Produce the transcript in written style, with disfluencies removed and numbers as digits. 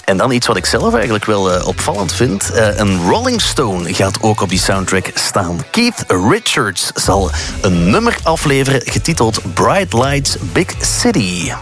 En dan iets wat ik zelf eigenlijk wel opvallend vind. Een Rolling Stone gaat ook op die soundtrack staan. Keith Richards zal een nummer afleveren getiteld Bright Lights, Big City.